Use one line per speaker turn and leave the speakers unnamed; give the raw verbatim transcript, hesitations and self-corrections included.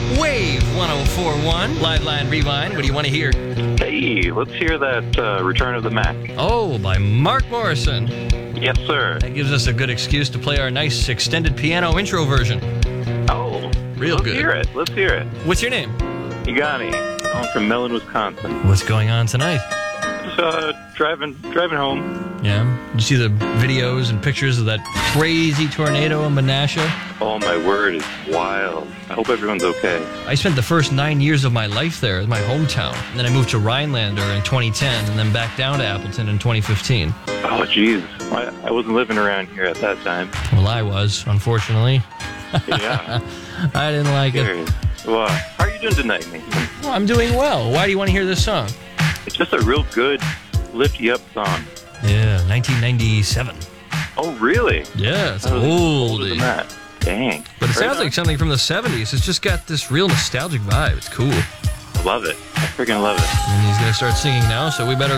Wave one oh four point one, Live Line Rewind. What do you want to hear?
Hey, let's hear that uh, Return of the Mac.
Oh, by Mark Morrison.
Yes, sir.
That gives us a good excuse to play our nice extended piano intro version.
Oh,
Real
let's
good.
hear it. Let's hear it.
What's your name?
You got me. I'm from Mellon, Wisconsin.
What's going on tonight?
Just uh, driving, driving home.
Yeah. Did you see the videos and pictures of that crazy tornado in Menasha?
Oh, my word, it's wild. I hope everyone's okay.
I spent the first nine years of my life there, my hometown. And then I moved to Rhinelander in twenty ten and then back down to Appleton in twenty fifteen.
Oh, jeez. I, I wasn't living around here at that time.
Well, I was, unfortunately.
Yeah.
I didn't like it.
Serious. Well, how are you doing tonight, Nathan?
Well, I'm doing well. Why do you want to hear this song?
It's just a real good, lift-you-up song.
Yeah, nineteen ninety-seven.
Oh, really?
Yeah, it's
I was older
oldie.
than that. Dang.
But it
Right
sounds
on.
like something from the seventies. It's just got this real nostalgic vibe. It's cool.
I love it. I freaking love it.
And he's going to start singing now, so we better